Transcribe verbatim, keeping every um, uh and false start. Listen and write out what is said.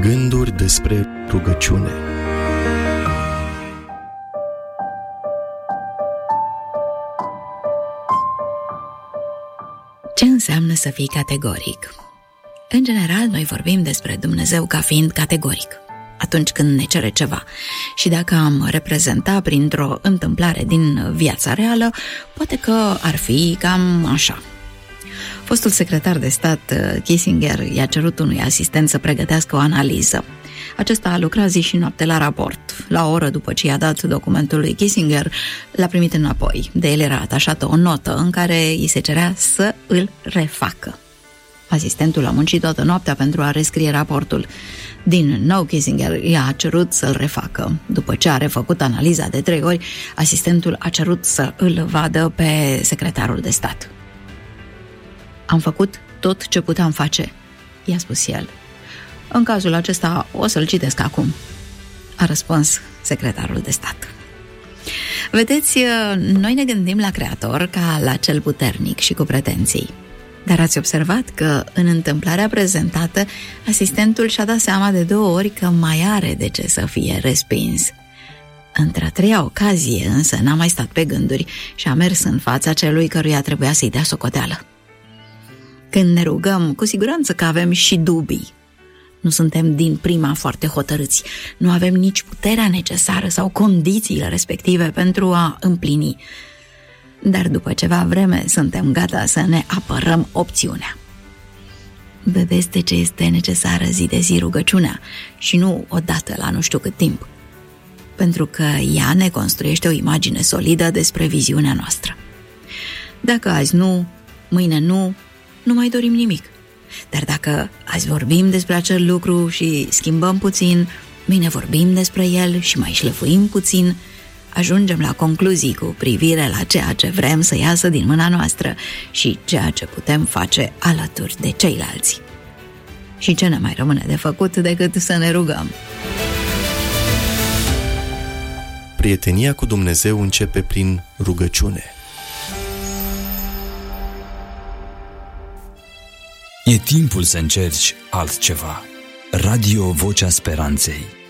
Gânduri despre rugăciune. Ce înseamnă să fii categoric? În general, noi vorbim despre Dumnezeu ca fiind categoric atunci când ne cere ceva. Și dacă am reprezenta printr-o întâmplare din viața reală, poate că ar fi cam așa. Fostul secretar de stat Kissinger i-a cerut unui asistent să pregătească o analiză. Acesta a lucrat zi și noapte la raport. La o oră după ce i-a dat documentul lui Kissinger, l-a primit înapoi. De el era atașată o notă în care îi se cerea să îl refacă. Asistentul a muncit toată noaptea pentru a rescrie raportul. Din nou Kissinger i-a cerut să-l refacă. După ce a refăcut analiza de trei ori, asistentul a cerut să îl vadă pe secretarul de stat. Am făcut tot ce puteam face, i-a spus el. În cazul acesta o să-l citesc acum, a răspuns secretarul de stat. Vedeți, noi ne gândim la Creator ca la cel puternic și cu pretenții. Dar ați observat că în întâmplarea prezentată, asistentul și-a dat seama de două ori că mai are de ce să fie respins. Într-a treia ocazie însă n-a mai stat pe gânduri și a mers în fața celui căruia trebuia să-i dea socoteală. Când ne rugăm, cu siguranță că avem și dubii. Nu suntem din prima foarte hotărâți, nu avem nici puterea necesară sau condițiile respective pentru a împlini. Dar după ceva vreme suntem gata să ne apărăm opțiunea. Vedeți de ce este necesară zi de zi rugăciunea și nu odată la nu știu cât timp? Pentru că ea ne construiește o imagine solidă despre viziunea noastră. Dacă azi nu, mâine nu, nu mai dorim nimic. Dar dacă azi vorbim despre acel lucru și schimbăm puțin, mâine vorbim despre el și mai șlefuim puțin, ajungem la concluzii cu privire la ceea ce vrem să iasă din mâna noastră și ceea ce putem face alături de ceilalți. Și ce ne mai rămâne de făcut decât să ne rugăm? Prietenia cu Dumnezeu începe prin rugăciune. E timpul să încerci altceva. Radio Vocea Speranței.